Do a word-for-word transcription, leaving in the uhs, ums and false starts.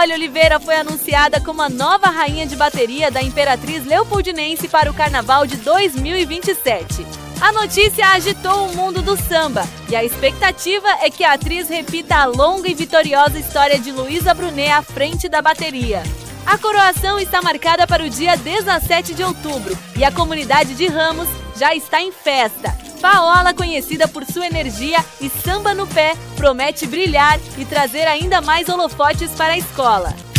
Nicole Oliveira foi anunciada como a nova rainha de bateria da Imperatriz Leopoldinense para o Carnaval de dois mil e vinte e sete. A notícia agitou o mundo do samba e a expectativa é que a atriz repita a longa e vitoriosa história de Luísa Brunet à frente da bateria. A coroação está marcada para o dia dezessete de outubro e a comunidade de Ramos já está em festa. Paola, conhecida por sua energia e samba no pé, promete brilhar e trazer ainda mais holofotes para a escola.